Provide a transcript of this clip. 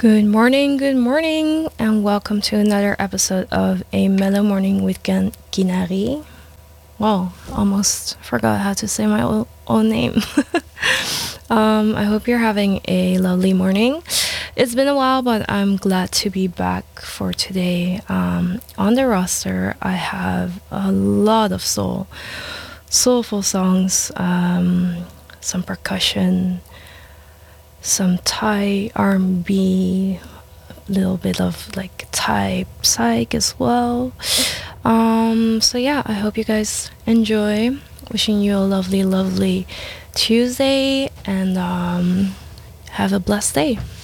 good morning, and welcome to another episode of A Mellow Morning with Ginari. Wow, almost forgot how to say my own name. I hope you're having a lovely morning. It's been a while, but I'm glad to be back for today. On the roster, I have a lot of soulful songs, some percussion, some Thai R&B, a little bit of like Thai psych as well. So yeah, I hope you guys enjoy. Wishing you a lovely Tuesday, and have a blessed day.